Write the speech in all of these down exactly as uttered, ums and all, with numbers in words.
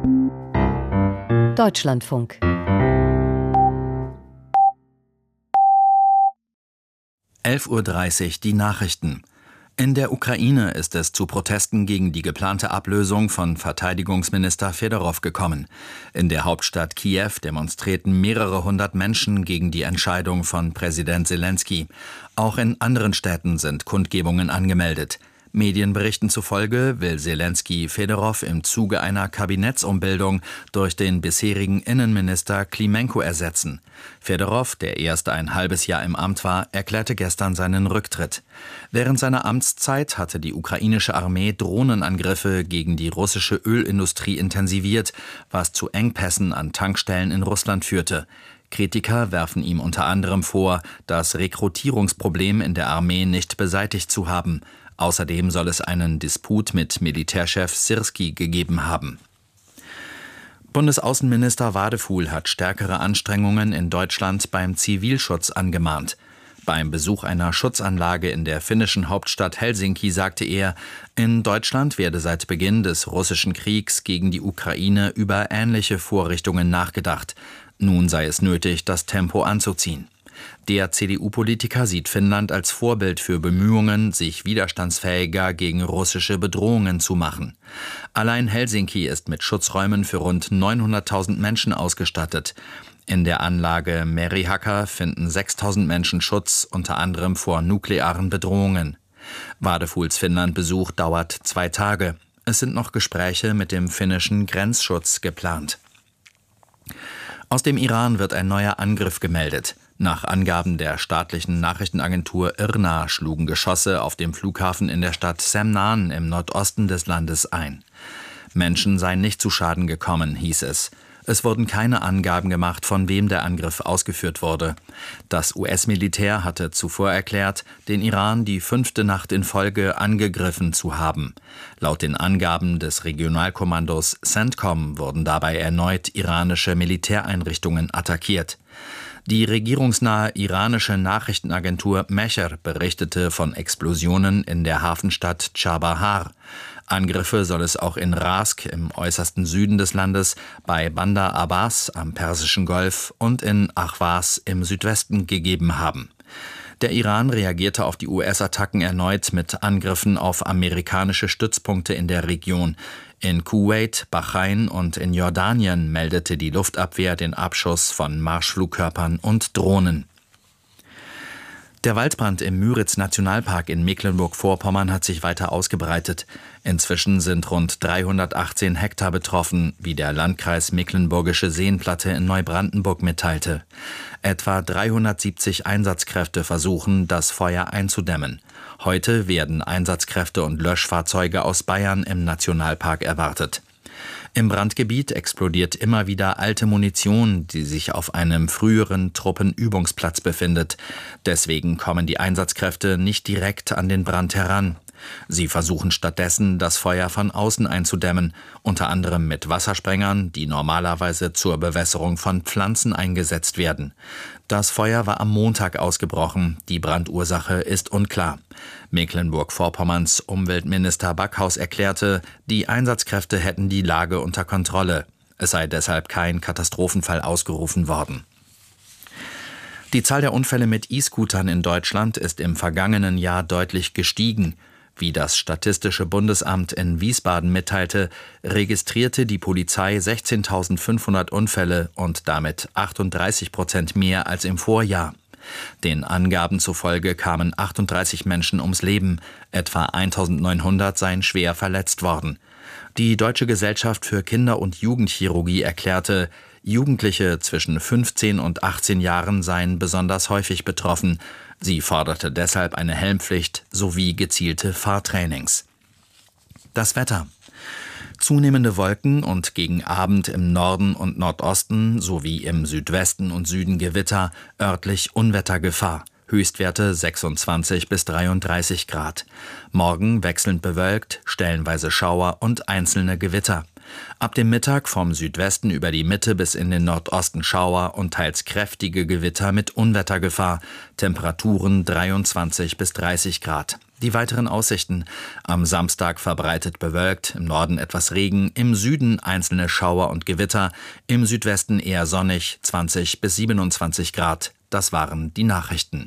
Deutschlandfunk. elf Uhr dreißig, die Nachrichten. In der Ukraine ist es zu Protesten gegen die geplante Ablösung von Verteidigungsminister Fedorow gekommen. In der Hauptstadt Kiew demonstrierten mehrere hundert Menschen gegen die Entscheidung von Präsident Selenskyj. Auch in anderen Städten sind Kundgebungen angemeldet. Medienberichten zufolge will Selenskyj Fedorow im Zuge einer Kabinettsumbildung durch den bisherigen Innenminister Klimenko ersetzen. Fedorow, der erst ein halbes Jahr im Amt war, erklärte gestern seinen Rücktritt. Während seiner Amtszeit hatte die ukrainische Armee Drohnenangriffe gegen die russische Ölindustrie intensiviert, was zu Engpässen an Tankstellen in Russland führte. Kritiker werfen ihm unter anderem vor, das Rekrutierungsproblem in der Armee nicht beseitigt zu haben. Außerdem soll es einen Disput mit Militärchef Syrskij gegeben haben. Bundesaußenminister Wadefuhl hat stärkere Anstrengungen in Deutschland beim Zivilschutz angemahnt. Beim Besuch einer Schutzanlage in der finnischen Hauptstadt Helsinki sagte er, in Deutschland werde seit Beginn des russischen Kriegs gegen die Ukraine über ähnliche Vorrichtungen nachgedacht. Nun sei es nötig, das Tempo anzuziehen. Der C D U-Politiker sieht Finnland als Vorbild für Bemühungen, sich widerstandsfähiger gegen russische Bedrohungen zu machen. Allein Helsinki ist mit Schutzräumen für rund neunhunderttausend Menschen ausgestattet. In der Anlage Merihaka finden sechstausend Menschen Schutz, unter anderem vor nuklearen Bedrohungen. Wadefuhls Finnland-Besuch dauert zwei Tage. Es sind noch Gespräche mit dem finnischen Grenzschutz geplant. Aus dem Iran wird ein neuer Angriff gemeldet. Nach Angaben der staatlichen Nachrichtenagentur I R N A schlugen Geschosse auf dem Flughafen in der Stadt Semnan im Nordosten des Landes ein. Menschen seien nicht zu Schaden gekommen, hieß es. Es wurden keine Angaben gemacht, von wem der Angriff ausgeführt wurde. Das U S-Militär hatte zuvor erklärt, den Iran die fünfte Nacht in Folge angegriffen zu haben. Laut den Angaben des Regionalkommandos CENTCOM wurden dabei erneut iranische Militäreinrichtungen attackiert. Die regierungsnahe iranische Nachrichtenagentur Mesher berichtete von Explosionen in der Hafenstadt Chabahar. Angriffe soll es auch in Rask im äußersten Süden des Landes, bei Bandar Abbas am Persischen Golf und in Ahvaz im Südwesten gegeben haben. Der Iran reagierte auf die U S-Attacken erneut mit Angriffen auf amerikanische Stützpunkte in der Region. In Kuwait, Bahrain und in Jordanien meldete die Luftabwehr den Abschuss von Marschflugkörpern und Drohnen. Der Waldbrand im Müritz-Nationalpark in Mecklenburg-Vorpommern hat sich weiter ausgebreitet. Inzwischen sind rund dreihundertachtzehn Hektar betroffen, wie der Landkreis Mecklenburgische Seenplatte in Neubrandenburg mitteilte. Etwa dreihundertsiebzig Einsatzkräfte versuchen, das Feuer einzudämmen. Heute werden Einsatzkräfte und Löschfahrzeuge aus Bayern im Nationalpark erwartet. Im Brandgebiet explodiert immer wieder alte Munition, die sich auf einem früheren Truppenübungsplatz befindet. Deswegen kommen die Einsatzkräfte nicht direkt an den Brand heran. Sie versuchen stattdessen, das Feuer von außen einzudämmen, unter anderem mit Wassersprengern, die normalerweise zur Bewässerung von Pflanzen eingesetzt werden. Das Feuer war am Montag ausgebrochen, die Brandursache ist unklar. Mecklenburg-Vorpommerns Umweltminister Backhaus erklärte, die Einsatzkräfte hätten die Lage unter Kontrolle. Es sei deshalb kein Katastrophenfall ausgerufen worden. Die Zahl der Unfälle mit E-Scootern in Deutschland ist im vergangenen Jahr deutlich gestiegen. Wie das Statistische Bundesamt in Wiesbaden mitteilte, registrierte die Polizei sechzehntausendfünfhundert Unfälle und damit achtunddreißig Prozent mehr als im Vorjahr. Den Angaben zufolge kamen achtunddreißig Menschen ums Leben, etwa eintausendneunhundert seien schwer verletzt worden. Die Deutsche Gesellschaft für Kinder- und Jugendchirurgie erklärte, Jugendliche zwischen fünfzehn und achtzehn Jahren seien besonders häufig betroffen. Sie forderte deshalb eine Helmpflicht sowie gezielte Fahrtrainings. Das Wetter. Zunehmende Wolken und gegen Abend im Norden und Nordosten sowie im Südwesten und Süden Gewitter, örtlich Unwettergefahr. Höchstwerte sechsundzwanzig bis dreiunddreißig Grad. Morgen wechselnd bewölkt, stellenweise Schauer und einzelne Gewitter. Ab dem Mittag vom Südwesten über die Mitte bis in den Nordosten Schauer und teils kräftige Gewitter mit Unwettergefahr. Temperaturen dreiundzwanzig bis dreißig Grad. Die weiteren Aussichten: Am Samstag verbreitet bewölkt, im Norden etwas Regen, im Süden einzelne Schauer und Gewitter, im Südwesten eher sonnig, zwanzig bis siebenundzwanzig Grad. Das waren die Nachrichten.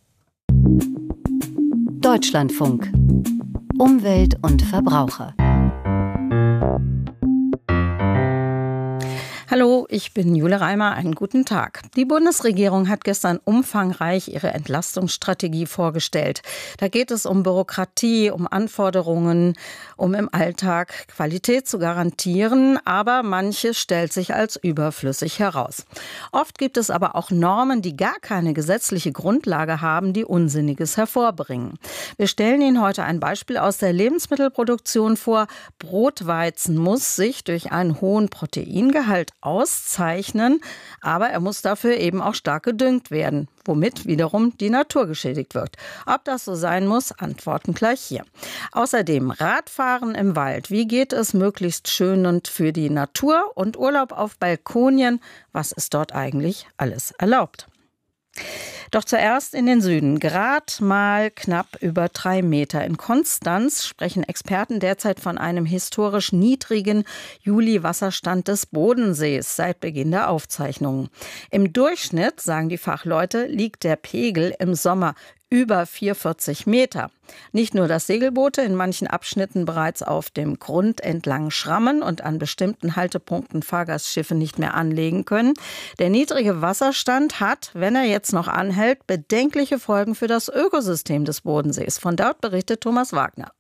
Deutschlandfunk. Umwelt und Verbraucher. Hallo, ich bin Jule Reimer. Einen guten Tag. Die Bundesregierung hat gestern umfangreich ihre Entlastungsstrategie vorgestellt. Da geht es um Bürokratie, um Anforderungen, um im Alltag Qualität zu garantieren. Aber manches stellt sich als überflüssig heraus. Oft gibt es aber auch Normen, die gar keine gesetzliche Grundlage haben, die Unsinniges hervorbringen. Wir stellen Ihnen heute ein Beispiel aus der Lebensmittelproduktion vor. Brotweizen muss sich durch einen hohen Proteingehalt auszeichnen, aber er muss dafür eben auch stark gedüngt werden, womit wiederum die Natur geschädigt wird. Ob das so sein muss, antworten gleich hier. Außerdem Radfahren im Wald. Wie geht es möglichst schonend für die Natur? Und Urlaub auf Balkonien. Was ist dort eigentlich alles erlaubt? Doch zuerst in den Süden. Grad mal knapp über drei Meter. In Konstanz sprechen Experten derzeit von einem historisch niedrigen Juli-Wasserstand des Bodensees seit Beginn der Aufzeichnungen. Im Durchschnitt, sagen die Fachleute, liegt der Pegel im Sommer über vierundvierzig Meter. Nicht nur, dass Segelboote in manchen Abschnitten bereits auf dem Grund entlang schrammen und an bestimmten Haltepunkten Fahrgastschiffe nicht mehr anlegen können. Der niedrige Wasserstand hat, wenn er jetzt noch anhält, bedenkliche Folgen für das Ökosystem des Bodensees. Von dort berichtet Thomas Wagner.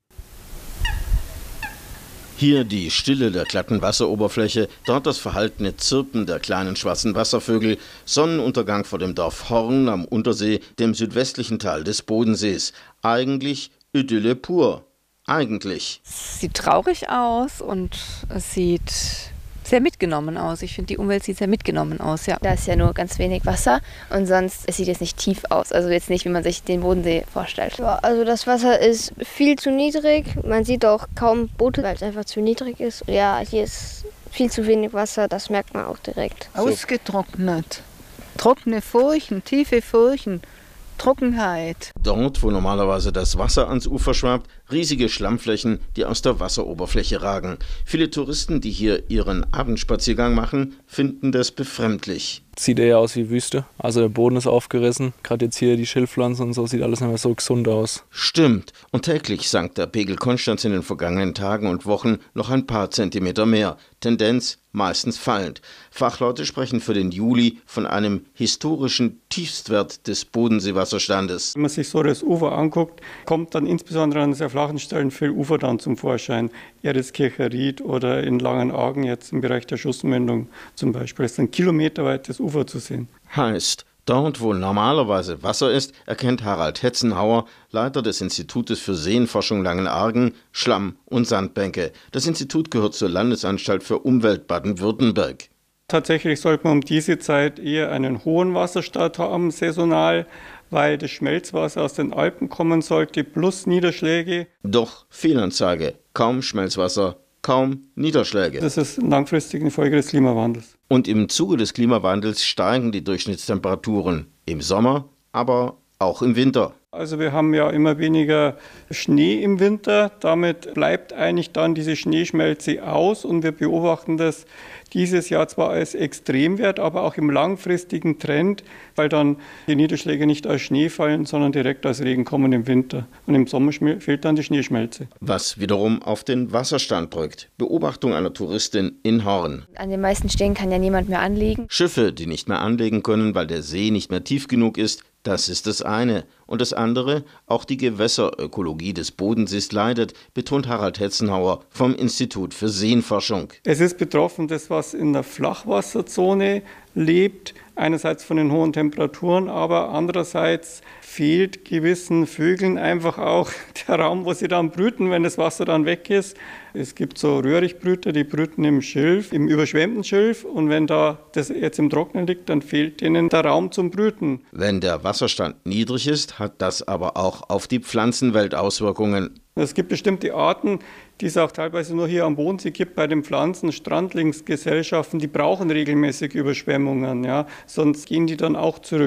Hier die Stille der glatten Wasseroberfläche, dort das verhaltene Zirpen der kleinen schwarzen Wasservögel, Sonnenuntergang vor dem Dorf Horn am Untersee, dem südwestlichen Teil des Bodensees. Eigentlich Idylle pur. Eigentlich. Es sieht traurig aus und es sieht sehr mitgenommen aus. Ich finde, die Umwelt sieht sehr mitgenommen aus, ja. Da ist ja nur ganz wenig Wasser und sonst, es sieht jetzt nicht tief aus. Also jetzt nicht, wie man sich den Bodensee vorstellt. Ja, also das Wasser ist viel zu niedrig. Man sieht auch kaum Boote, weil es einfach zu niedrig ist. Ja, hier ist viel zu wenig Wasser, das merkt man auch direkt. Ausgetrocknet. Trockene Furchen, tiefe Furchen. Trockenheit. Dort, wo normalerweise das Wasser ans Ufer schwappt, riesige Schlammflächen, die aus der Wasseroberfläche ragen. Viele Touristen, die hier ihren Abendspaziergang machen, finden das befremdlich. Sieht eher aus wie Wüste. Also der Boden ist aufgerissen. Gerade jetzt hier die Schilfpflanzen und so, sieht alles nicht mehr so gesund aus. Stimmt. Und täglich sank der Pegel Konstanz in den vergangenen Tagen und Wochen noch ein paar Zentimeter mehr. Tendenz meistens fallend. Fachleute sprechen für den Juli von einem historischen Tiefstwert des Bodenseewasserstandes. Wenn man sich so das Ufer anguckt, kommt dann insbesondere an sehr flachen Stellen viel Ufer dann zum Vorschein. Erdeskircher Ried oder in Langenargen jetzt im Bereich der Schussmündung zum Beispiel. Es ist ein kilometerweites Ufer zu sehen. Heißt, dort, wo normalerweise Wasser ist, erkennt Harald Hetzenhauer, Leiter des Institutes für Seenforschung Langenargen, Schlamm- und Sandbänke. Das Institut gehört zur Landesanstalt für Umwelt Baden-Württemberg. Tatsächlich sollte man um diese Zeit eher einen hohen Wasserstand haben, saisonal, weil das Schmelzwasser aus den Alpen kommen sollte, plus Niederschläge. Doch Fehlanzeige, kaum Schmelzwasser, kaum Niederschläge. Das ist langfristig eine Folge des Klimawandels. Und im Zuge des Klimawandels steigen die Durchschnittstemperaturen. Im Sommer, aber auch im Winter. Also wir haben ja immer weniger Schnee im Winter. Damit bleibt eigentlich dann diese Schneeschmelze aus. Und wir beobachten das dieses Jahr zwar als Extremwert, aber auch im langfristigen Trend, weil dann die Niederschläge nicht als Schnee fallen, sondern direkt als Regen kommen im Winter. Und im Sommer fehlt dann die Schneeschmelze. Was wiederum auf den Wasserstand drückt. Beobachtung einer Touristin in Horn. An den meisten Stellen kann ja niemand mehr anlegen. Schiffe, die nicht mehr anlegen können, weil der See nicht mehr tief genug ist, das ist das eine. Und das andere, auch die Gewässerökologie des Bodensees leidet, betont Harald Hetzenhauer vom Institut für Seenforschung. Es ist betroffen, das was in der Flachwasserzone lebt, einerseits von den hohen Temperaturen, aber andererseits fehlt gewissen Vögeln einfach auch der Raum, wo sie dann brüten, wenn das Wasser dann weg ist. Es gibt so Röhrichtbrüter, die brüten im Schilf, im überschwemmten Schilf, und wenn da das jetzt im Trocknen liegt, dann fehlt denen der Raum zum Brüten. Wenn der Wasserstand niedrig ist, hat das aber auch auf die Pflanzenwelt Auswirkungen. Es gibt bestimmte Arten, die es auch teilweise nur hier am Bodensee gibt, bei den Pflanzen, Strandlingsgesellschaften, die brauchen regelmäßig Überschwemmungen, ja, sonst gehen die dann auch zurück.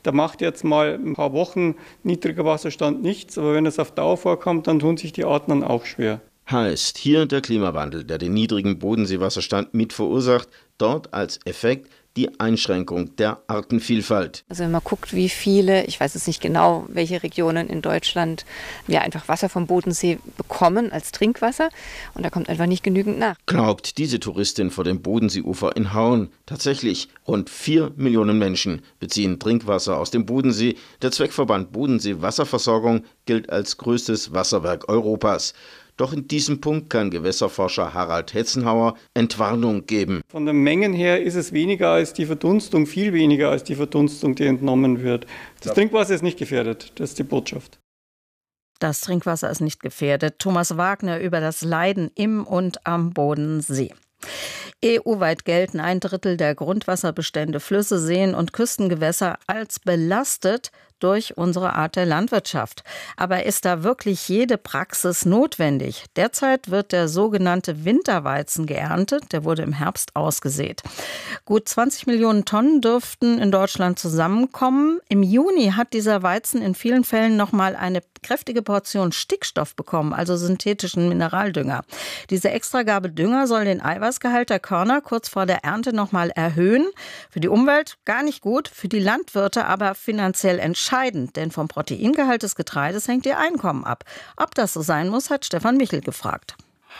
Da macht jetzt mal ein paar Wochen niedriger Wasserstand nichts, aber wenn es auf Dauer vorkommt, dann tun sich die Arten dann auch schwer. Heißt hier der Klimawandel, der den niedrigen Bodenseewasserstand mit verursacht, dort als Effekt die Einschränkung der Artenvielfalt. Also wenn man guckt, wie viele, ich weiß jetzt nicht genau, welche Regionen in Deutschland ja einfach Wasser vom Bodensee bekommen als Trinkwasser und da kommt einfach nicht genügend nach. Glaubt diese Touristin vor dem Bodenseeufer in Hauen. Tatsächlich, rund vier Millionen Menschen beziehen Trinkwasser aus dem Bodensee. Der Zweckverband Bodensee Wasserversorgung gilt als größtes Wasserwerk Europas. Doch in diesem Punkt kann Gewässerforscher Harald Hetzenhauer Entwarnung geben. Von den Mengen her ist es weniger als die Verdunstung, viel weniger als die Verdunstung, die entnommen wird. Das ja. Trinkwasser ist nicht gefährdet, das ist die Botschaft. Das Trinkwasser ist nicht gefährdet. Thomas Wagner über das Leiden im und am Bodensee. E U-weit gelten ein Drittel der Grundwasserbestände, Flüsse, Seen und Küstengewässer als belastet durch unsere Art der Landwirtschaft. Aber ist da wirklich jede Praxis notwendig? Derzeit wird der sogenannte Winterweizen geerntet. Der wurde im Herbst ausgesät. Gut zwanzig Millionen Tonnen dürften in Deutschland zusammenkommen. Im Juni hat dieser Weizen in vielen Fällen nochmal eine kräftige Portion Stickstoff bekommen, also synthetischen Mineraldünger. Diese Extragabe Dünger soll den Eiweißgehalt der Körner kurz vor der Ernte nochmal erhöhen. Für die Umwelt gar nicht gut, für die Landwirte aber finanziell entscheidend, denn vom Proteingehalt des Getreides hängt ihr Einkommen ab. Ob das so sein muss, hat Stefan Michel gefragt.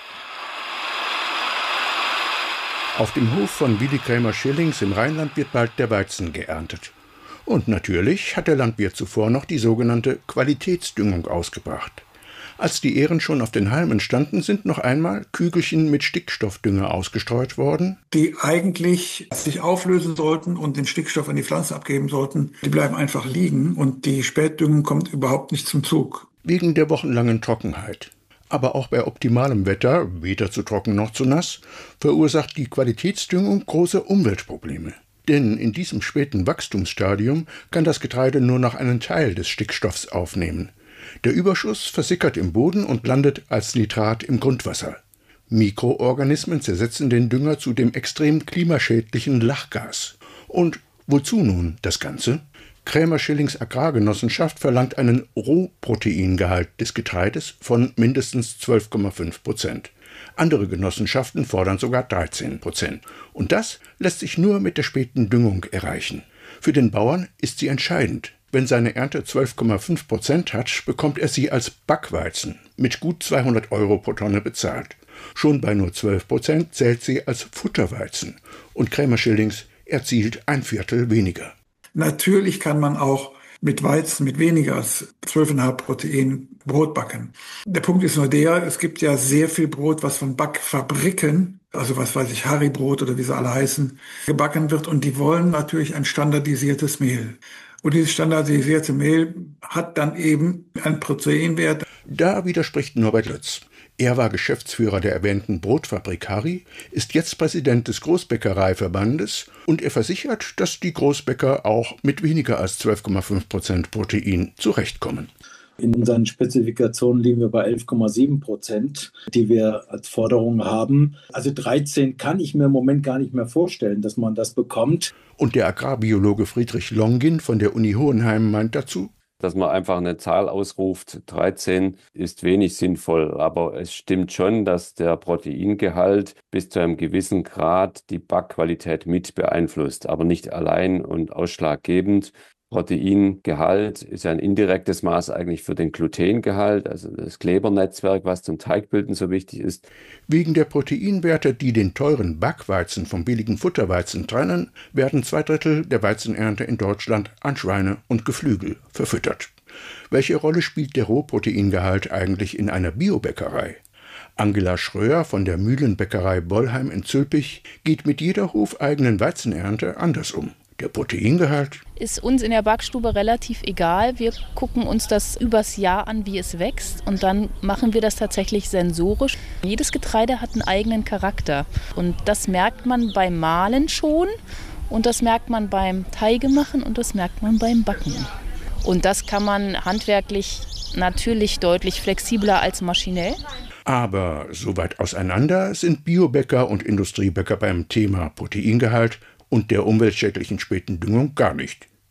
Auf dem Hof von Willi Krämer-Schillings im Rheinland wird bald der Weizen geerntet. Und natürlich hat der Landwirt zuvor noch die sogenannte Qualitätsdüngung ausgebracht. Als die Ähren schon auf den Halmen standen, sind noch einmal Kügelchen mit Stickstoffdünger ausgestreut worden, die eigentlich sich auflösen sollten und den Stickstoff an die Pflanze abgeben sollten. Die bleiben einfach liegen und die Spätdüngung kommt überhaupt nicht zum Zug. Wegen der wochenlangen Trockenheit. Aber auch bei optimalem Wetter, weder zu trocken noch zu nass, verursacht die Qualitätsdüngung große Umweltprobleme. Denn in diesem späten Wachstumsstadium kann das Getreide nur noch einen Teil des Stickstoffs aufnehmen. Der Überschuss versickert im Boden und landet als Nitrat im Grundwasser. Mikroorganismen zersetzen den Dünger zu dem extrem klimaschädlichen Lachgas. Und wozu nun das Ganze? Krämer-Schillings Agrargenossenschaft verlangt einen Rohproteingehalt des Getreides von mindestens zwölf Komma fünf Prozent. Andere Genossenschaften fordern sogar dreizehn Prozent. Und das lässt sich nur mit der späten Düngung erreichen. Für den Bauern ist sie entscheidend. Wenn seine Ernte zwölf Komma fünf Prozent hat, bekommt er sie als Backweizen mit gut zweihundert Euro pro Tonne bezahlt. Schon bei nur zwölf Prozent zählt sie als Futterweizen. Und Krämer-Schillings erzielt ein Viertel weniger. Natürlich kann man auch mit Weizen mit weniger als zwölf Komma fünf Protein Brot backen. Der Punkt ist nur der, es gibt ja sehr viel Brot, was von Backfabriken, also was weiß ich, Harry-Brot oder wie sie alle heißen, gebacken wird. Und die wollen natürlich ein standardisiertes Mehl. Und dieses standardisierte Mehl hat dann eben einen Proteinwert. Da widerspricht Norbert Lütz. Er war Geschäftsführer der erwähnten Brotfabrik Harry, ist jetzt Präsident des Großbäckereiverbandes und er versichert, dass die Großbäcker auch mit weniger als zwölf Komma fünf Prozent Protein zurechtkommen. In unseren Spezifikationen liegen wir bei elf Komma sieben Prozent, die wir als Forderung haben. Also dreizehn kann ich mir im Moment gar nicht mehr vorstellen, dass man das bekommt. Und der Agrarbiologe Friedrich Longin von der Uni Hohenheim meint dazu, dass man einfach eine Zahl ausruft, dreizehn ist wenig sinnvoll. Aber es stimmt schon, dass der Proteingehalt bis zu einem gewissen Grad die Backqualität mit beeinflusst, aber nicht allein und ausschlaggebend. Proteingehalt ist ja ein indirektes Maß eigentlich für den Glutengehalt, also das Klebernetzwerk, was zum Teigbilden so wichtig ist. Wegen der Proteinwerte, die den teuren Backweizen vom billigen Futterweizen trennen, werden zwei Drittel der Weizenernte in Deutschland an Schweine und Geflügel verfüttert. Welche Rolle spielt der Rohproteingehalt eigentlich in einer Biobäckerei? Angela Schröer von der Mühlenbäckerei Bollheim in Zülpich geht mit jeder hofeigenen Weizenernte anders um. Der Proteingehalt ist uns in der Backstube relativ egal. Wir gucken uns das übers Jahr an, wie es wächst. Und dann machen wir das tatsächlich sensorisch. Jedes Getreide hat einen eigenen Charakter. Und das merkt man beim Mahlen schon. Und das merkt man beim Teigemachen und das merkt man beim Backen. Und das kann man handwerklich natürlich deutlich flexibler als maschinell. Aber so weit auseinander sind Biobäcker und Industriebäcker beim Thema Proteingehalt und der umweltschädlichen späten Düngung gar nicht.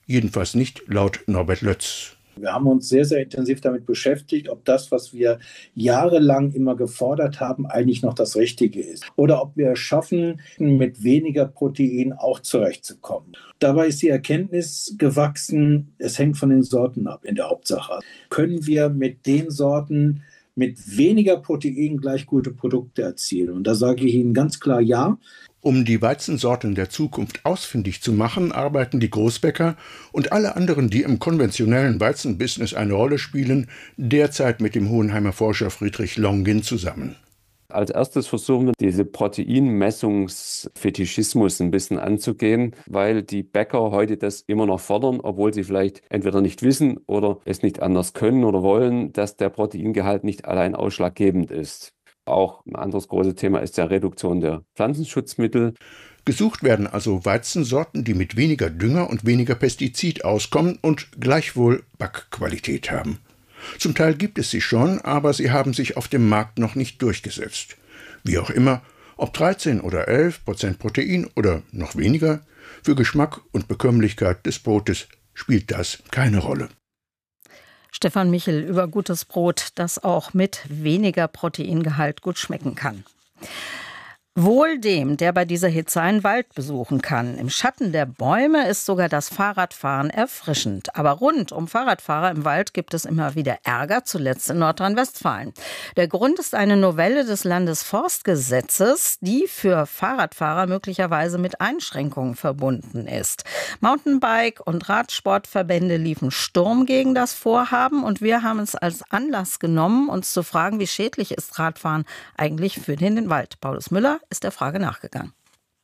Jedenfalls nicht laut Norbert Lötz. Wir haben uns sehr, sehr intensiv damit beschäftigt, ob das, was wir jahrelang immer gefordert haben, eigentlich noch das Richtige ist. Oder ob wir es schaffen, mit weniger Protein auch zurechtzukommen. Dabei ist die Erkenntnis gewachsen, es hängt von den Sorten ab in der Hauptsache. Können wir mit den Sorten mit weniger Protein gleich gute Produkte erzielen? Und da sage ich Ihnen ganz klar ja. Um die Weizensorten der Zukunft ausfindig zu machen, arbeiten die Großbäcker und alle anderen, die im konventionellen Weizenbusiness eine Rolle spielen, derzeit mit dem Hohenheimer Forscher Friedrich Longin zusammen. Als erstes versuchen wir, diese Proteinmessungsfetischismus ein bisschen anzugehen, weil die Bäcker heute das immer noch fordern, obwohl sie vielleicht entweder nicht wissen oder es nicht anders können oder wollen, dass der Proteingehalt nicht allein ausschlaggebend ist. Auch ein anderes großes Thema ist die Reduktion der Pflanzenschutzmittel. Gesucht werden also Weizensorten, die mit weniger Dünger und weniger Pestizid auskommen und gleichwohl Backqualität haben. Zum Teil gibt es sie schon, aber sie haben sich auf dem Markt noch nicht durchgesetzt. Wie auch immer, ob dreizehn oder elf Prozent Protein oder noch weniger, für Geschmack und Bekömmlichkeit des Brotes spielt das keine Rolle. Stefan Michel über gutes Brot, das auch mit weniger Proteingehalt gut schmecken kann. Wohl dem, der bei dieser Hitze einen Wald besuchen kann. Im Schatten der Bäume ist sogar das Fahrradfahren erfrischend. Aber rund um Fahrradfahrer im Wald gibt es immer wieder Ärger, zuletzt in Nordrhein-Westfalen. Der Grund ist eine Novelle des Landesforstgesetzes, die für Fahrradfahrer möglicherweise mit Einschränkungen verbunden ist. Mountainbike- und Radsportverbände liefen Sturm gegen das Vorhaben und wir haben es als Anlass genommen, uns zu fragen, wie schädlich ist Radfahren eigentlich für den Wald. Paulus Müller ist der Frage nachgegangen.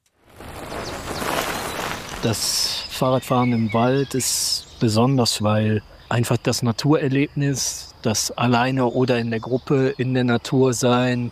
Das Fahrradfahren im Wald ist besonders, weil einfach das Naturerlebnis, das alleine oder in der Gruppe in der Natur sein,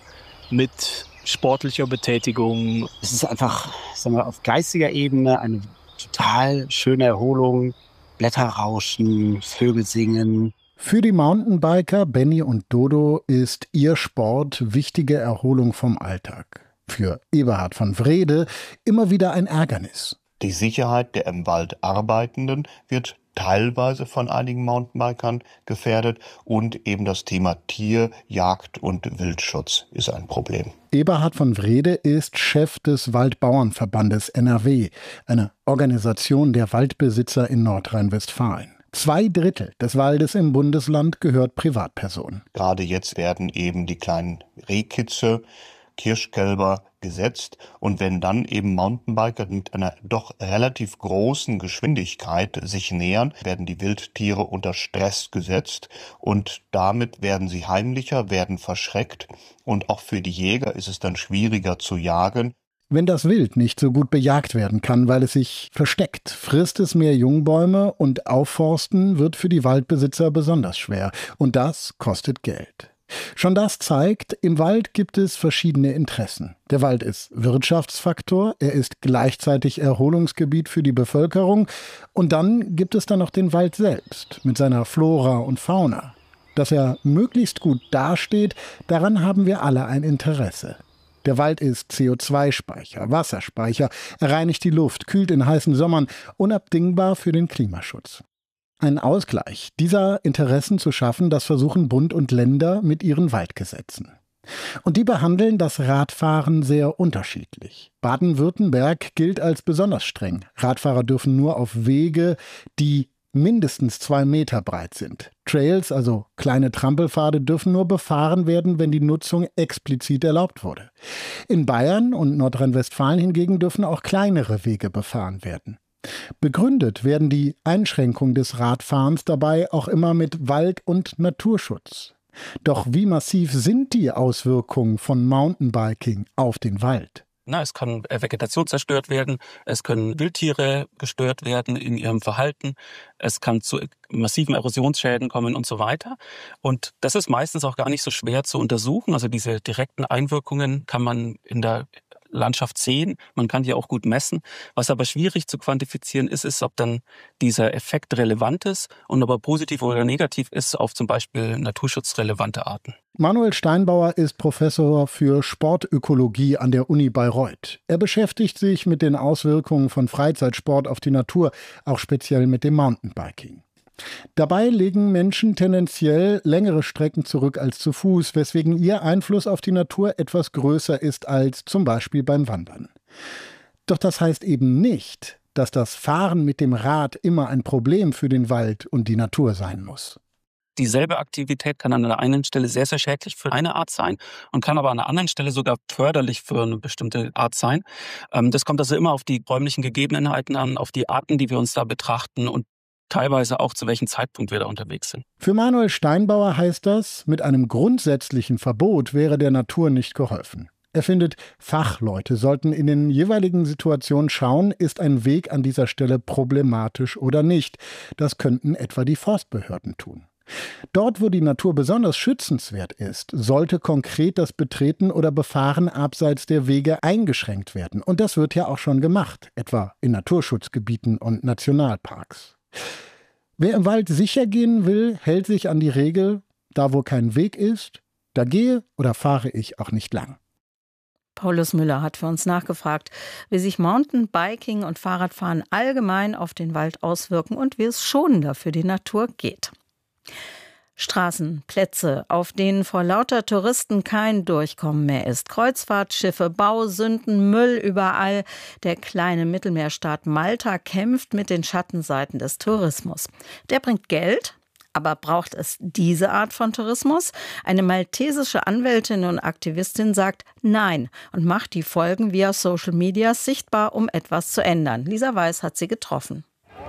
mit sportlicher Betätigung. Es ist einfach, sagen wir, auf geistiger Ebene eine total schöne Erholung. Blätter rauschen, Vögel singen. Für die Mountainbiker Benny und Dodo ist ihr Sport wichtige Erholung vom Alltag. Für Eberhard von Wrede immer wieder ein Ärgernis. Die Sicherheit der im Wald Arbeitenden wird teilweise von einigen Mountainbikern gefährdet und eben das Thema Tier-, Jagd- und Wildschutz ist ein Problem. Eberhard von Wrede ist Chef des Waldbauernverbandes N R W, eine Organisation der Waldbesitzer in Nordrhein-Westfalen. Zwei Drittel des Waldes im Bundesland gehört Privatpersonen. Gerade jetzt werden eben die kleinen Rehkitze, Kirschkälber gesetzt und wenn dann eben Mountainbiker mit einer doch relativ großen Geschwindigkeit sich nähern, werden die Wildtiere unter Stress gesetzt und damit werden sie heimlicher, werden verschreckt und auch für die Jäger ist es dann schwieriger zu jagen. Wenn das Wild nicht so gut bejagt werden kann, weil es sich versteckt, frisst es mehr Jungbäume und Aufforsten wird für die Waldbesitzer besonders schwer und das kostet Geld. Schon das zeigt, im Wald gibt es verschiedene Interessen. Der Wald ist Wirtschaftsfaktor, er ist gleichzeitig Erholungsgebiet für die Bevölkerung und dann gibt es dann noch den Wald selbst mit seiner Flora und Fauna. Dass er möglichst gut dasteht, daran haben wir alle ein Interesse. Der Wald ist C O zwei Speicher, Wasserspeicher, er reinigt die Luft, kühlt in heißen Sommern, unabdingbar für den Klimaschutz. Einen Ausgleich dieser Interessen zu schaffen, das versuchen Bund und Länder mit ihren Waldgesetzen. Und die behandeln das Radfahren sehr unterschiedlich. Baden-Württemberg gilt als besonders streng. Radfahrer dürfen nur auf Wege, die mindestens zwei Meter breit sind. Trails, also kleine Trampelpfade, dürfen nur befahren werden, wenn die Nutzung explizit erlaubt wurde. In Bayern und Nordrhein-Westfalen hingegen dürfen auch kleinere Wege befahren werden. Begründet werden die Einschränkungen des Radfahrens dabei auch immer mit Wald- und Naturschutz. Doch wie massiv sind die Auswirkungen von Mountainbiking auf den Wald? Na, es kann Vegetation zerstört werden, es können Wildtiere gestört werden in ihrem Verhalten, es kann zu massiven Erosionsschäden kommen und so weiter. Und das ist meistens auch gar nicht so schwer zu untersuchen. Also diese direkten Einwirkungen kann man in der Landschaft sehen. Man kann die auch gut messen. Was aber schwierig zu quantifizieren ist, ist, ob dann dieser Effekt relevant ist und ob er positiv oder negativ ist auf zum Beispiel naturschutzrelevante Arten. Manuel Steinbauer ist Professor für Sportökologie an der Uni Bayreuth. Er beschäftigt sich mit den Auswirkungen von Freizeitsport auf die Natur, auch speziell mit dem Mountainbiking. Dabei legen Menschen tendenziell längere Strecken zurück als zu Fuß, weswegen ihr Einfluss auf die Natur etwas größer ist als zum Beispiel beim Wandern. Doch das heißt eben nicht, dass das Fahren mit dem Rad immer ein Problem für den Wald und die Natur sein muss. Dieselbe Aktivität kann an der einen Stelle sehr, sehr schädlich für eine Art sein und kann aber an der anderen Stelle sogar förderlich für eine bestimmte Art sein. Das kommt also immer auf die räumlichen Gegebenheiten an, auf die Arten, die wir uns da betrachten und teilweise auch zu welchem Zeitpunkt wir da unterwegs sind. Für Manuel Steinbauer heißt das, mit einem grundsätzlichen Verbot wäre der Natur nicht geholfen. Er findet, Fachleute sollten in den jeweiligen Situationen schauen, ist ein Weg an dieser Stelle problematisch oder nicht. Das könnten etwa die Forstbehörden tun. Dort, wo die Natur besonders schützenswert ist, sollte konkret das Betreten oder Befahren abseits der Wege eingeschränkt werden. Und das wird ja auch schon gemacht, etwa in Naturschutzgebieten und Nationalparks. Wer im Wald sicher gehen will, hält sich an die Regel, da wo kein Weg ist, da gehe oder fahre ich auch nicht lang. Paulus Müller hat für uns nachgefragt, wie sich Mountainbiking und Fahrradfahren allgemein auf den Wald auswirken und wie es schonender für die Natur geht. Straßen, Plätze, auf denen vor lauter Touristen kein Durchkommen mehr ist. Kreuzfahrtschiffe, Bausünden, Müll überall. Der kleine Mittelmeerstaat Malta kämpft mit den Schattenseiten des Tourismus. Der bringt Geld, aber braucht es diese Art von Tourismus? Eine maltesische Anwältin und Aktivistin sagt Nein und macht die Folgen via Social Media sichtbar, um etwas zu ändern. Lisa Weiß hat sie getroffen.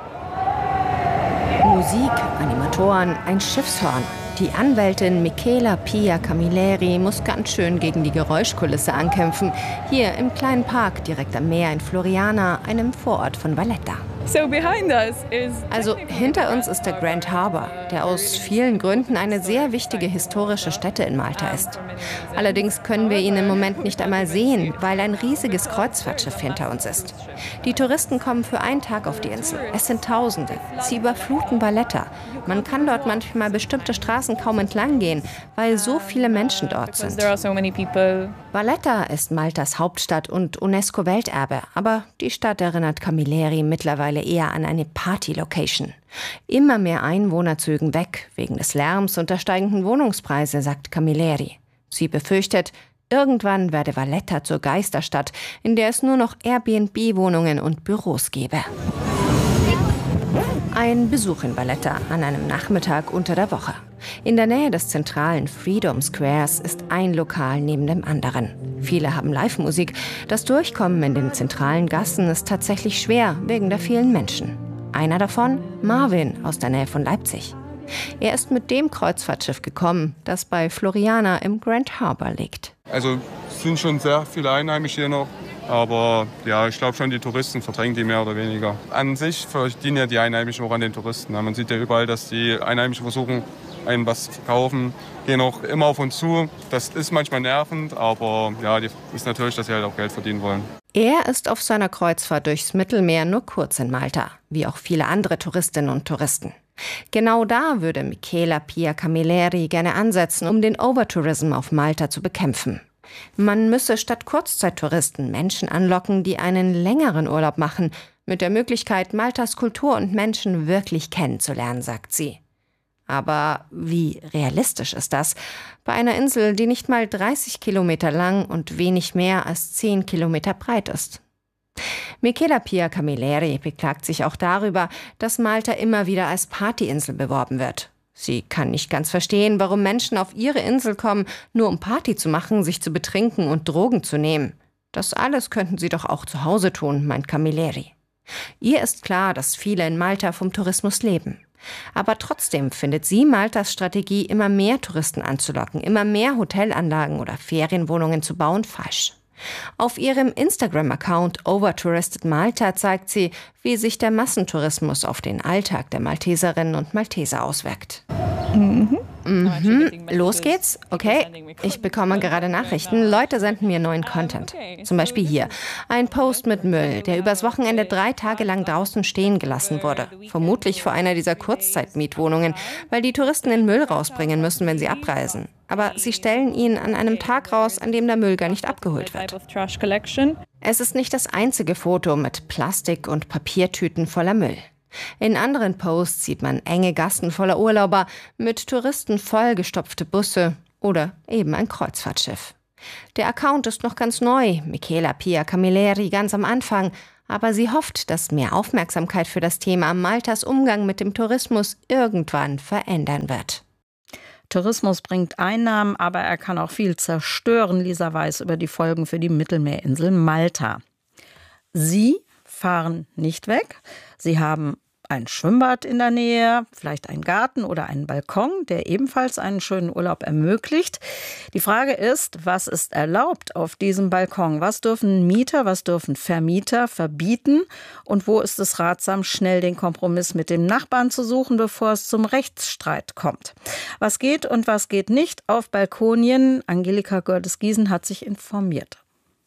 Musik, Animatoren, ein Schiffshorn. Die Anwältin Michela Pia Camilleri muss ganz schön gegen die Geräuschkulisse ankämpfen. Hier im kleinen Park direkt am Meer in Floriana, einem Vorort von Valletta. Also hinter uns ist der Grand Harbour, der aus vielen Gründen eine sehr wichtige historische Stätte in Malta ist. Allerdings können wir ihn im Moment nicht einmal sehen, weil ein riesiges Kreuzfahrtschiff hinter uns ist. Die Touristen kommen für einen Tag auf die Insel. Es sind Tausende. Sie überfluten Valletta. Man kann dort manchmal bestimmte Straßen kaum entlang gehen, weil so viele Menschen dort sind. Valletta ist Maltas Hauptstadt und UNESCO-Welterbe, aber die Stadt erinnert Camilleri mittlerweile eher an eine Party-Location. Immer mehr Einwohner zögen weg, wegen des Lärms und der steigenden Wohnungspreise, sagt Camilleri. Sie befürchtet, irgendwann werde Valletta zur Geisterstadt, in der es nur noch Airbnb-Wohnungen und Büros gäbe. Ein Besuch in Valletta an einem Nachmittag unter der Woche. In der Nähe des zentralen Freedom Squares ist ein Lokal neben dem anderen. Viele haben Live-Musik. Das Durchkommen in den zentralen Gassen ist tatsächlich schwer wegen der vielen Menschen. Einer davon, Marvin aus der Nähe von Leipzig. Er ist mit dem Kreuzfahrtschiff gekommen, das bei Floriana im Grand Harbour liegt. Also es sind schon sehr viele Einheimische hier noch. Aber ja, ich glaube schon, die Touristen verdrängen die mehr oder weniger. An sich verdienen ja die Einheimischen auch an den Touristen. Man sieht ja überall, dass die Einheimischen versuchen, einem was zu verkaufen, gehen auch immer auf uns zu. Das ist manchmal nervend, aber ja, die ist natürlich, dass sie halt auch Geld verdienen wollen. Er ist auf seiner Kreuzfahrt durchs Mittelmeer nur kurz in Malta, wie auch viele andere Touristinnen und Touristen. Genau da würde Michela Pia Camilleri gerne ansetzen, um den Overtourism auf Malta zu bekämpfen. Man müsse statt Kurzzeittouristen Menschen anlocken, die einen längeren Urlaub machen, mit der Möglichkeit, Maltas Kultur und Menschen wirklich kennenzulernen, sagt sie. Aber wie realistisch ist das bei einer Insel, die nicht mal dreißig Kilometer lang und wenig mehr als zehn Kilometer breit ist? Michela Pia Camilleri beklagt sich auch darüber, dass Malta immer wieder als Partyinsel beworben wird. Sie kann nicht ganz verstehen, warum Menschen auf ihre Insel kommen, nur um Party zu machen, sich zu betrinken und Drogen zu nehmen. Das alles könnten sie doch auch zu Hause tun, meint Camilleri. Ihr ist klar, dass viele in Malta vom Tourismus leben. Aber trotzdem findet sie Maltas Strategie, immer mehr Touristen anzulocken, immer mehr Hotelanlagen oder Ferienwohnungen zu bauen, falsch. Auf ihrem Instagram-Account Overtouristed Malta zeigt sie, wie sich der Massentourismus auf den Alltag der Malteserinnen und Malteser auswirkt. Mhm. Mhm. Los geht's? Okay. Ich bekomme gerade Nachrichten. Leute senden mir neuen Content. Zum Beispiel hier. Ein Post mit Müll, der übers Wochenende drei Tage lang draußen stehen gelassen wurde. Vermutlich vor einer dieser Kurzzeitmietwohnungen, weil die Touristen den Müll rausbringen müssen, wenn sie abreisen. Aber sie stellen ihn an einem Tag raus, an dem der Müll gar nicht abgeholt wird. Es ist nicht das einzige Foto mit Plastik- und Papiertüten voller Müll. In anderen Posts sieht man enge Gassen voller Urlauber, mit Touristen vollgestopfte Busse oder eben ein Kreuzfahrtschiff. Der Account ist noch ganz neu, Michela Pia Camilleri ganz am Anfang, aber sie hofft, dass mehr Aufmerksamkeit für das Thema Maltas Umgang mit dem Tourismus irgendwann verändern wird. Tourismus bringt Einnahmen, aber er kann auch viel zerstören. Lisa weiß über die Folgen für die Mittelmeerinsel Malta. Sie fahren nicht weg. Sie haben ein Schwimmbad in der Nähe, vielleicht einen Garten oder einen Balkon, der ebenfalls einen schönen Urlaub ermöglicht. Die Frage ist, was ist erlaubt auf diesem Balkon? Was dürfen Mieter, was dürfen Vermieter verbieten? Und wo ist es ratsam, schnell den Kompromiss mit dem Nachbarn zu suchen, bevor es zum Rechtsstreit kommt? Was geht und was geht nicht auf Balkonien? Angelika Gördes-Giesen hat sich informiert.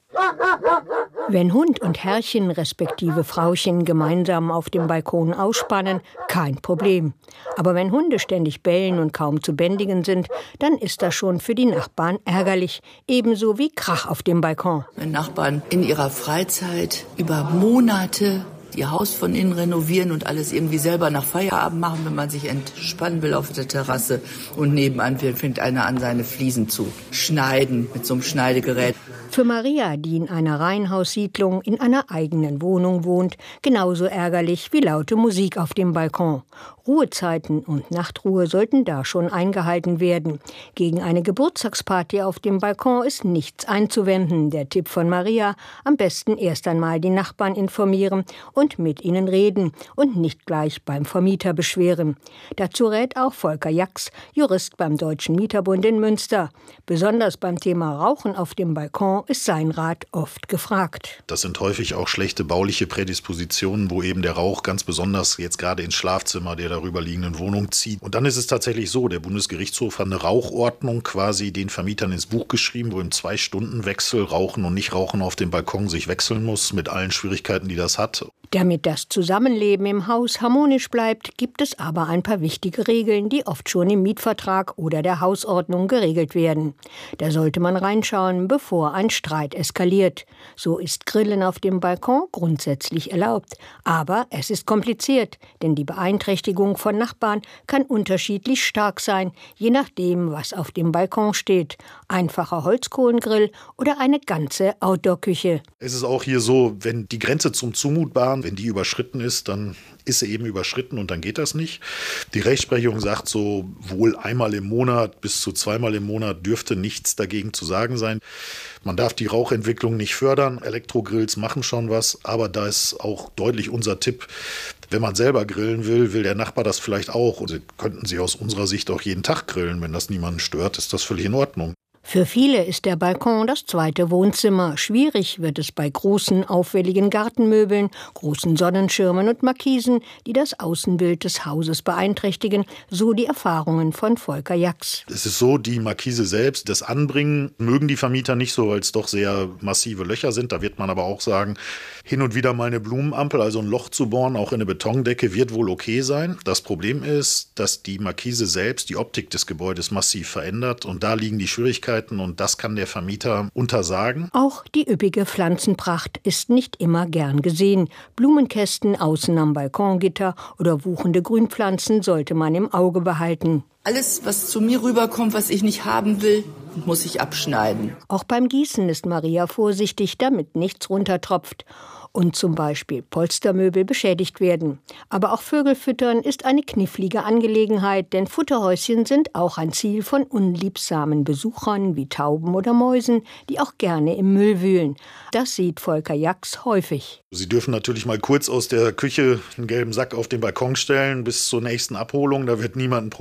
Wenn Hund und Herrchen respektive Frauchen gemeinsam auf dem Balkon ausspannen, kein Problem. Aber wenn Hunde ständig bellen und kaum zu bändigen sind, dann ist das schon für die Nachbarn ärgerlich. Ebenso wie Krach auf dem Balkon. Wenn Nachbarn in ihrer Freizeit über Monate ihr Haus von innen renovieren und alles irgendwie selber nach Feierabend machen, wenn man sich entspannen will auf der Terrasse und nebenan fängt einer an, seine Fliesen zu schneiden mit so einem Schneidegerät. Für Maria, die in einer Reihenhaussiedlung in einer eigenen Wohnung wohnt, genauso ärgerlich wie laute Musik auf dem Balkon. Ruhezeiten und Nachtruhe sollten da schon eingehalten werden. Gegen eine Geburtstagsparty auf dem Balkon ist nichts einzuwenden. Der Tipp von Maria: am besten erst einmal die Nachbarn informieren und mit ihnen reden und nicht gleich beim Vermieter beschweren. Dazu rät auch Volker Jax, Jurist beim Deutschen Mieterbund in Münster. Besonders beim Thema Rauchen auf dem Balkon ist sein Rat oft gefragt. Das sind häufig auch schlechte bauliche Prädispositionen, wo eben der Rauch ganz besonders jetzt gerade ins Schlafzimmer der darüber liegenden Wohnung zieht. Und dann ist es tatsächlich so, der Bundesgerichtshof hat eine Rauchordnung quasi den Vermietern ins Buch geschrieben, wo im Zwei-Stunden-Wechsel Rauchen und Nicht-Rauchen auf dem Balkon sich wechseln muss, mit allen Schwierigkeiten, die das hat. Damit das Zusammenleben im Haus harmonisch bleibt, gibt es aber ein paar wichtige Regeln, die oft schon im Mietvertrag oder der Hausordnung geregelt werden. Da sollte man reinschauen, bevor ein Streit eskaliert. So ist Grillen auf dem Balkon grundsätzlich erlaubt. Aber es ist kompliziert, denn die Beeinträchtigung von Nachbarn kann unterschiedlich stark sein, je nachdem, was auf dem Balkon steht. Einfacher Holzkohlengrill oder eine ganze Outdoor-Küche. Es ist auch hier so, wenn die Grenze zum Zumutbaren, wenn die überschritten ist, dann ist sie eben überschritten und dann geht das nicht. Die Rechtsprechung sagt so, wohl einmal im Monat bis zu zweimal im Monat dürfte nichts dagegen zu sagen sein. Man darf die Rauchentwicklung nicht fördern. Elektrogrills machen schon was, aber da ist auch deutlich unser Tipp, wenn man selber grillen will, will der Nachbar das vielleicht auch. Und könnten sie aus unserer Sicht auch jeden Tag grillen. Wenn das niemanden stört, ist das völlig in Ordnung. Für viele ist der Balkon das zweite Wohnzimmer. Schwierig wird es bei großen, auffälligen Gartenmöbeln, großen Sonnenschirmen und Markisen, die das Außenbild des Hauses beeinträchtigen, so die Erfahrungen von Volker Jax. Es ist so, die Markise selbst, das Anbringen mögen die Vermieter nicht so, weil es doch sehr massive Löcher sind. Da wird man aber auch sagen, hin und wieder mal eine Blumenampel, also ein Loch zu bohren, auch in eine Betondecke, wird wohl okay sein. Das Problem ist, dass die Markise selbst die Optik des Gebäudes massiv verändert und da liegen die Schwierigkeiten. Und das kann der Vermieter untersagen. Auch die üppige Pflanzenpracht ist nicht immer gern gesehen. Blumenkästen außen am Balkongitter oder wuchende Grünpflanzen sollte man im Auge behalten. Alles, was zu mir rüberkommt, was ich nicht haben will, muss ich abschneiden. Auch beim Gießen ist Maria vorsichtig, damit nichts runtertropft und zum Beispiel Polstermöbel beschädigt werden. Aber auch Vögel füttern ist eine knifflige Angelegenheit, denn Futterhäuschen sind auch ein Ziel von unliebsamen Besuchern wie Tauben oder Mäusen, die auch gerne im Müll wühlen. Das sieht Volker Jax häufig. Sie dürfen natürlich mal kurz aus der Küche einen gelben Sack auf den Balkon stellen bis zur nächsten Abholung, da wird niemand ein Problem mit haben.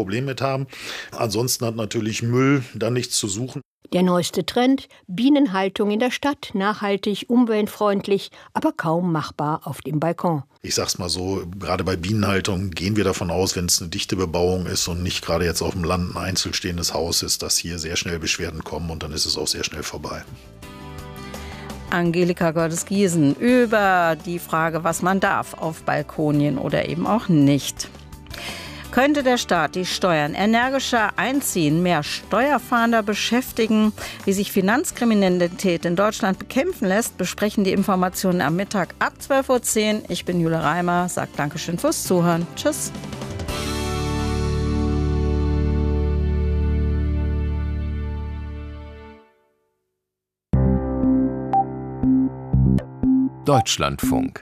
haben. Ansonsten hat natürlich Müll da nichts zu suchen. Der neueste Trend: Bienenhaltung in der Stadt, nachhaltig, umweltfreundlich, aber kaum machbar auf dem Balkon. Ich sag's mal so, gerade bei Bienenhaltung gehen wir davon aus, wenn es eine dichte Bebauung ist und nicht gerade jetzt auf dem Land ein einzeln stehendes Haus ist, dass hier sehr schnell Beschwerden kommen und dann ist es auch sehr schnell vorbei. Angelika Gördes-Giesen über die Frage, was man darf auf Balkonien oder eben auch nicht. Könnte der Staat die Steuern energischer einziehen, mehr Steuerfahnder beschäftigen? Wie sich Finanzkriminalität in Deutschland bekämpfen lässt, besprechen die Informationen am Mittag ab zwölf Uhr zehn. Ich bin Jule Reimer, sage Dankeschön fürs Zuhören. Tschüss. Deutschlandfunk.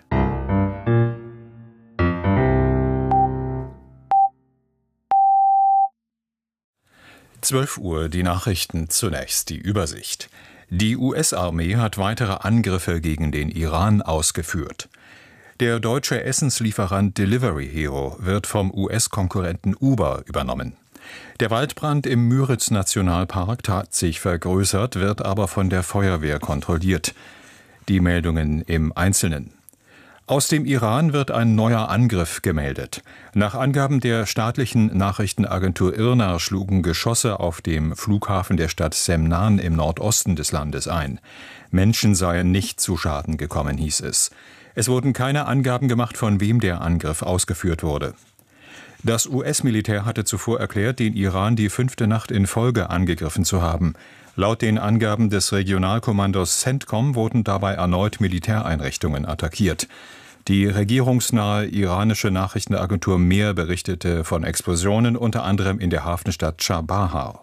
zwölf Uhr, die Nachrichten, zunächst die Übersicht. Die U S-Armee hat weitere Angriffe gegen den Iran ausgeführt. Der deutsche Essenslieferant Delivery Hero wird vom U S-Konkurrenten Uber übernommen. Der Waldbrand im Müritz-Nationalpark hat sich vergrößert, wird aber von der Feuerwehr kontrolliert. Die Meldungen im Einzelnen. Aus dem Iran wird ein neuer Angriff gemeldet. Nach Angaben der staatlichen Nachrichtenagentur I R N A schlugen Geschosse auf dem Flughafen der Stadt Semnan im Nordosten des Landes ein. Menschen seien nicht zu Schaden gekommen, hieß es. Es wurden keine Angaben gemacht, von wem der Angriff ausgeführt wurde. Das U S-Militär hatte zuvor erklärt, den Iran die fünfte Nacht in Folge angegriffen zu haben. Laut den Angaben des Regionalkommandos CENTCOM wurden dabei erneut Militäreinrichtungen attackiert. Die regierungsnahe iranische Nachrichtenagentur Mehr berichtete von Explosionen unter anderem in der Hafenstadt Chabahar.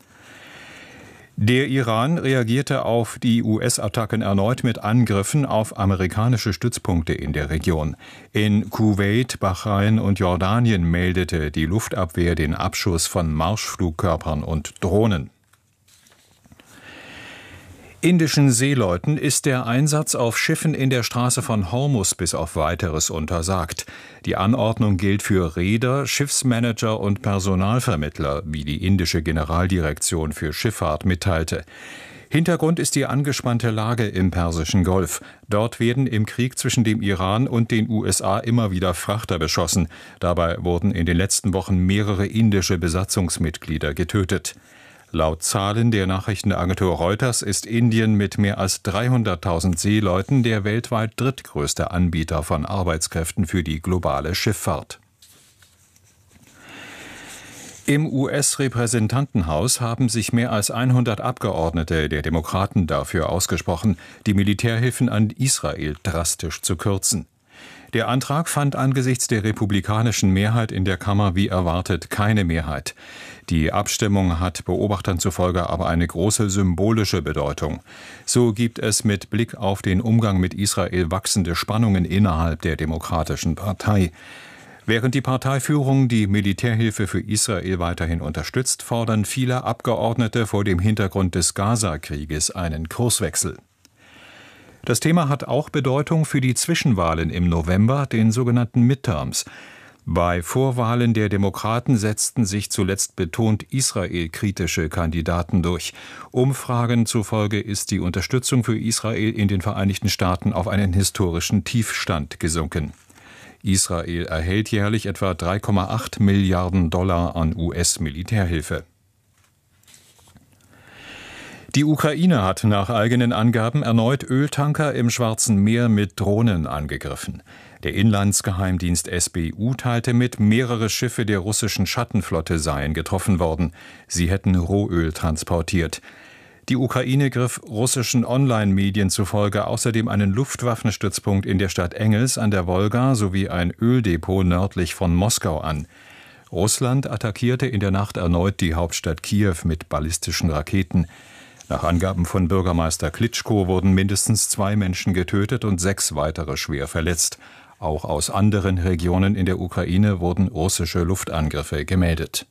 Der Iran reagierte auf die U S-Attacken erneut mit Angriffen auf amerikanische Stützpunkte in der Region. In Kuwait, Bahrain und Jordanien meldete die Luftabwehr den Abschuss von Marschflugkörpern und Drohnen. Indischen Seeleuten ist der Einsatz auf Schiffen in der Straße von Hormuz bis auf Weiteres untersagt. Die Anordnung gilt für Reeder, Schiffsmanager und Personalvermittler, wie die indische Generaldirektion für Schifffahrt mitteilte. Hintergrund ist die angespannte Lage im Persischen Golf. Dort werden im Krieg zwischen dem Iran und den U S A immer wieder Frachter beschossen. Dabei wurden in den letzten Wochen mehrere indische Besatzungsmitglieder getötet. Laut Zahlen der Nachrichtenagentur Reuters ist Indien mit mehr als dreihunderttausend Seeleuten der weltweit drittgrößte Anbieter von Arbeitskräften für die globale Schifffahrt. Im U S-Repräsentantenhaus haben sich mehr als hundert Abgeordnete der Demokraten dafür ausgesprochen, die Militärhilfen an Israel drastisch zu kürzen. Der Antrag fand angesichts der republikanischen Mehrheit in der Kammer wie erwartet keine Mehrheit. Die Abstimmung hat Beobachtern zufolge aber eine große symbolische Bedeutung. So gibt es mit Blick auf den Umgang mit Israel wachsende Spannungen innerhalb der Demokratischen Partei. Während die Parteiführung die Militärhilfe für Israel weiterhin unterstützt, fordern viele Abgeordnete vor dem Hintergrund des Gaza-Krieges einen Kurswechsel. Das Thema hat auch Bedeutung für die Zwischenwahlen im November, den sogenannten Midterms. Bei Vorwahlen der Demokraten setzten sich zuletzt betont israelkritische Kandidaten durch. Umfragen zufolge ist die Unterstützung für Israel in den Vereinigten Staaten auf einen historischen Tiefstand gesunken. Israel erhält jährlich etwa drei Komma acht Milliarden Dollar an U S-Militärhilfe. Die Ukraine hat nach eigenen Angaben erneut Öltanker im Schwarzen Meer mit Drohnen angegriffen. Der Inlandsgeheimdienst S B U teilte mit, mehrere Schiffe der russischen Schattenflotte seien getroffen worden. Sie hätten Rohöl transportiert. Die Ukraine griff russischen Online-Medien zufolge außerdem einen Luftwaffenstützpunkt in der Stadt Engels an der Wolga sowie ein Öldepot nördlich von Moskau an. Russland attackierte in der Nacht erneut die Hauptstadt Kiew mit ballistischen Raketen. Nach Angaben von Bürgermeister Klitschko wurden mindestens zwei Menschen getötet und sechs weitere schwer verletzt. Auch aus anderen Regionen in der Ukraine wurden russische Luftangriffe gemeldet.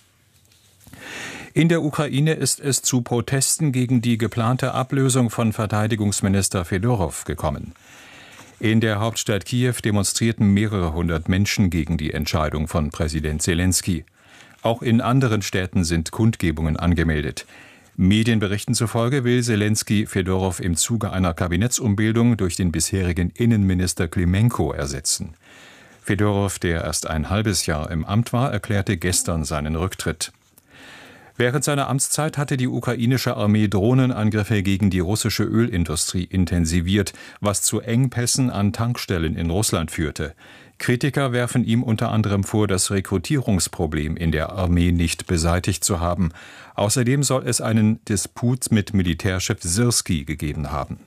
In der Ukraine ist es zu Protesten gegen die geplante Ablösung von Verteidigungsminister Fedorow gekommen. In der Hauptstadt Kiew demonstrierten mehrere hundert Menschen gegen die Entscheidung von Präsident Selenskyj. Auch in anderen Städten sind Kundgebungen angemeldet. Medienberichten zufolge will Selenskyj Fedorow im Zuge einer Kabinettsumbildung durch den bisherigen Innenminister Klimenko ersetzen. Fedorow, der erst ein halbes Jahr im Amt war, erklärte gestern seinen Rücktritt. Während seiner Amtszeit hatte die ukrainische Armee Drohnenangriffe gegen die russische Ölindustrie intensiviert, was zu Engpässen an Tankstellen in Russland führte. Kritiker werfen ihm unter anderem vor, das Rekrutierungsproblem in der Armee nicht beseitigt zu haben. Außerdem soll es einen Disput mit Militärchef Syrskij gegeben haben.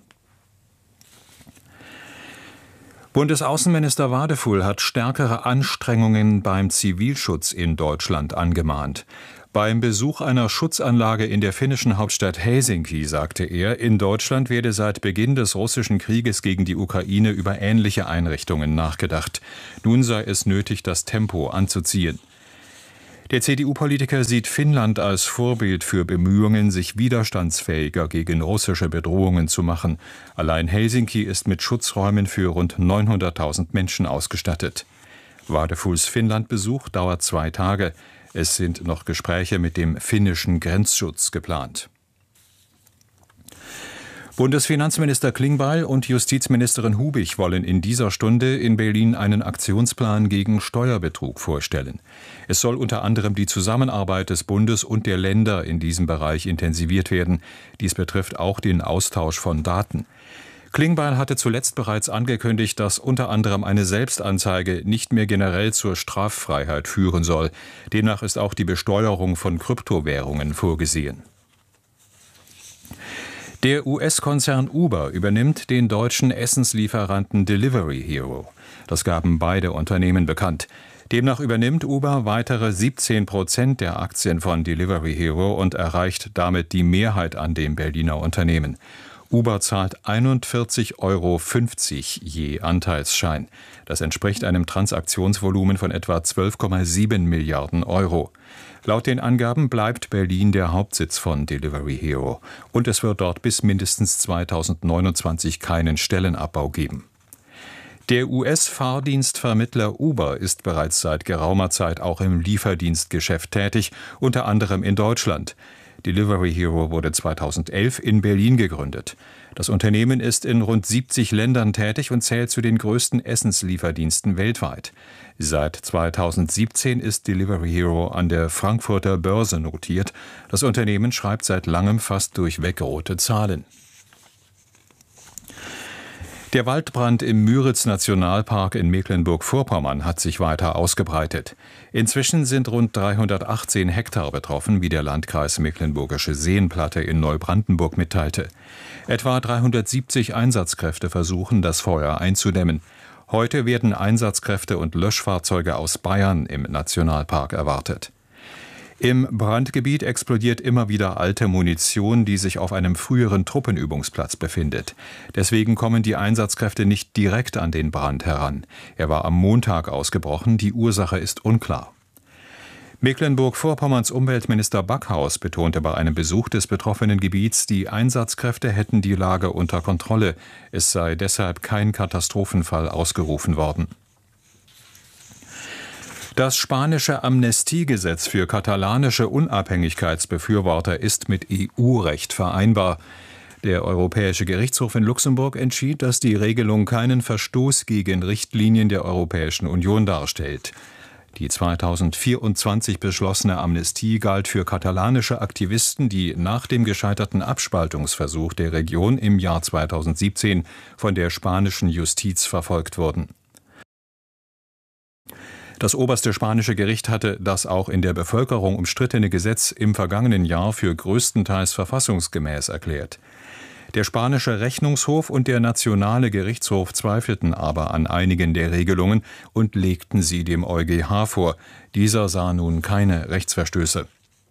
Bundesaußenminister Wadefull hat stärkere Anstrengungen beim Zivilschutz in Deutschland angemahnt. Beim Besuch einer Schutzanlage in der finnischen Hauptstadt Helsinki sagte er, in Deutschland werde seit Beginn des russischen Krieges gegen die Ukraine über ähnliche Einrichtungen nachgedacht. Nun sei es nötig, das Tempo anzuziehen. Der C D U-Politiker sieht Finnland als Vorbild für Bemühungen, sich widerstandsfähiger gegen russische Bedrohungen zu machen. Allein Helsinki ist mit Schutzräumen für rund neunhunderttausend Menschen ausgestattet. Wadefulls Finnlandbesuch dauert zwei Tage. Es sind noch Gespräche mit dem finnischen Grenzschutz geplant. Bundesfinanzminister Klingbeil und Justizministerin Hubig wollen in dieser Stunde in Berlin einen Aktionsplan gegen Steuerbetrug vorstellen. Es soll unter anderem die Zusammenarbeit des Bundes und der Länder in diesem Bereich intensiviert werden. Dies betrifft auch den Austausch von Daten. Klingbeil hatte zuletzt bereits angekündigt, dass unter anderem eine Selbstanzeige nicht mehr generell zur Straffreiheit führen soll. Demnach ist auch die Besteuerung von Kryptowährungen vorgesehen. Der U S-Konzern Uber übernimmt den deutschen Essenslieferanten Delivery Hero. Das gaben beide Unternehmen bekannt. Demnach übernimmt Uber weitere siebzehn Prozent der Aktien von Delivery Hero und erreicht damit die Mehrheit an dem Berliner Unternehmen. Uber zahlt einundvierzig Euro fünfzig je Anteilsschein. Das entspricht einem Transaktionsvolumen von etwa zwölf Komma sieben Milliarden Euro. Laut den Angaben bleibt Berlin der Hauptsitz von Delivery Hero. Und es wird dort bis mindestens zweitausendneunundzwanzig keinen Stellenabbau geben. Der U S-Fahrdienstvermittler Uber ist bereits seit geraumer Zeit auch im Lieferdienstgeschäft tätig, unter anderem in Deutschland. Delivery Hero wurde zweitausendelf in Berlin gegründet. Das Unternehmen ist in rund siebzig Ländern tätig und zählt zu den größten Essenslieferdiensten weltweit. Seit zweitausendsiebzehn ist Delivery Hero an der Frankfurter Börse notiert. Das Unternehmen schreibt seit langem fast durchweg rote Zahlen. Der Waldbrand im Müritz-Nationalpark in Mecklenburg-Vorpommern hat sich weiter ausgebreitet. Inzwischen sind rund dreihundertachtzehn Hektar betroffen, wie der Landkreis Mecklenburgische Seenplatte in Neubrandenburg mitteilte. Etwa dreihundertsiebzig Einsatzkräfte versuchen, das Feuer einzudämmen. Heute werden Einsatzkräfte und Löschfahrzeuge aus Bayern im Nationalpark erwartet. Im Brandgebiet explodiert immer wieder alte Munition, die sich auf einem früheren Truppenübungsplatz befindet. Deswegen kommen die Einsatzkräfte nicht direkt an den Brand heran. Er war am Montag ausgebrochen, die Ursache ist unklar. Mecklenburg-Vorpommerns Umweltminister Backhaus betonte bei einem Besuch des betroffenen Gebiets, die Einsatzkräfte hätten die Lage unter Kontrolle. Es sei deshalb kein Katastrophenfall ausgerufen worden. Das spanische Amnestiegesetz für katalanische Unabhängigkeitsbefürworter ist mit E U-Recht vereinbar. Der Europäische Gerichtshof in Luxemburg entschied, dass die Regelung keinen Verstoß gegen Richtlinien der Europäischen Union darstellt. Die zweitausendvierundzwanzig beschlossene Amnestie galt für katalanische Aktivisten, die nach dem gescheiterten Abspaltungsversuch der Region im Jahr zweitausendsiebzehn von der spanischen Justiz verfolgt wurden. Das oberste spanische Gericht hatte das auch in der Bevölkerung umstrittene Gesetz im vergangenen Jahr für größtenteils verfassungsgemäß erklärt. Der spanische Rechnungshof und der nationale Gerichtshof zweifelten aber an einigen der Regelungen und legten sie dem EuGH vor. Dieser sah nun keine Rechtsverstöße.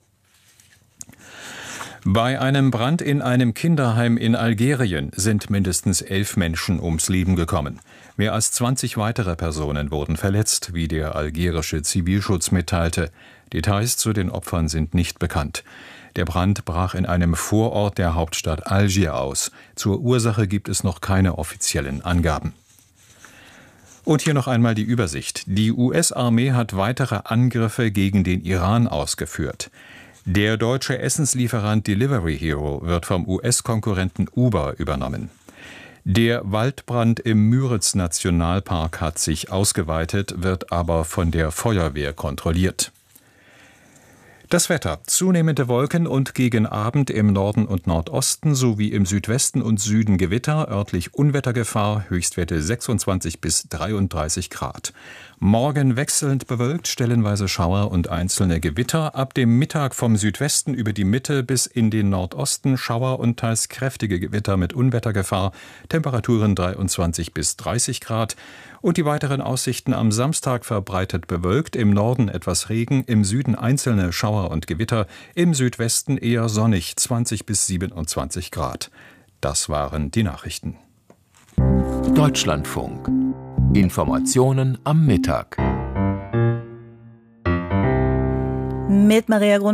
Bei einem Brand in einem Kinderheim in Algerien sind mindestens elf Menschen ums Leben gekommen. Mehr als zwanzig weitere Personen wurden verletzt, wie der algerische Zivilschutz mitteilte. Details zu den Opfern sind nicht bekannt. Der Brand brach in einem Vorort der Hauptstadt Algier aus. Zur Ursache gibt es noch keine offiziellen Angaben. Und hier noch einmal die Übersicht. Die U S-Armee hat weitere Angriffe gegen den Iran ausgeführt. Der deutsche Essenslieferant Delivery Hero wird vom U S-Konkurrenten Uber übernommen. Der Waldbrand im Müritz-Nationalpark hat sich ausgeweitet, wird aber von der Feuerwehr kontrolliert. Das Wetter: Zunehmende Wolken und gegen Abend im Norden und Nordosten sowie im Südwesten und Süden Gewitter, örtlich Unwettergefahr, Höchstwerte sechsundzwanzig bis dreiunddreißig Grad. Morgen wechselnd bewölkt, stellenweise Schauer und einzelne Gewitter. Ab dem Mittag vom Südwesten über die Mitte bis in den Nordosten Schauer und teils kräftige Gewitter mit Unwettergefahr. Temperaturen dreiundzwanzig bis dreißig Grad. Und die weiteren Aussichten: am Samstag verbreitet bewölkt, im Norden etwas Regen, im Süden einzelne Schauer und Gewitter, im Südwesten eher sonnig, zwanzig bis siebenundzwanzig Grad. Das waren die Nachrichten. Deutschlandfunk. Informationen am Mittag. Mit Maria Grund